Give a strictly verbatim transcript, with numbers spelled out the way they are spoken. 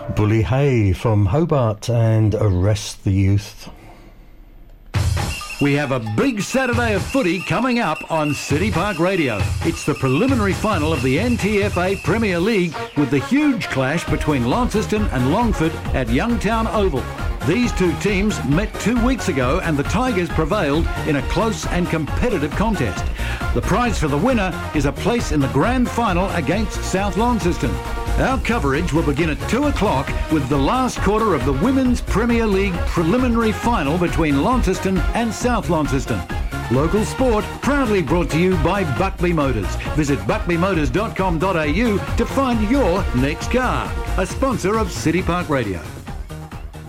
Bully Hay from Hobart and Arrest the Youth. We have a big Saturday of footy coming up on City Park Radio. It's the preliminary final of the N T F A Premier League with the huge clash between Launceston and Longford at Youngtown Oval. These two teams met two weeks ago and the Tigers prevailed in a close and competitive contest. The prize for the winner is a place in the grand final against South Launceston. Our coverage will begin at two o'clock with the last quarter of the Women's Premier League preliminary final between Launceston and South Launceston. Local sport proudly brought to you by Buckley Motors. Visit buckley motors dot com dot a u to find your next car. A sponsor of City Park Radio.